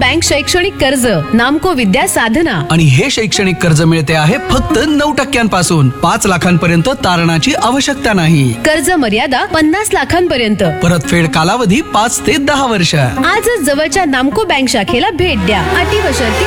Bank शैक्षणिक कर्ज, नामको विद्या साधना. आणि हे शैक्षणिक कर्ज मिळते आहे फक्त 9% 5 लाखांपर्यंत तारणाची आवश्यकता नाही. कर्ज मर्यादा 50 लाखांपर्यंत. परतफेड कालावधी 5 ते 10 वर्ष. आजच जवळच्या नामको बँक शाखेला भेट द्या. अटी व शर्ती